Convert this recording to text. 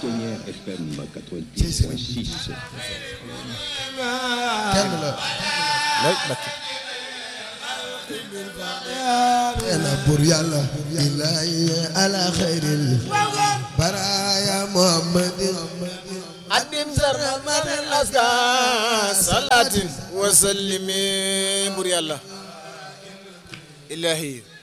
Pionnière FM 88.6. kenn la lay bakki ena bur yàlla ilahi ala khairil baraya muhammadin adim sarmat al-aska salatin wa sallimi bur yàlla ilahi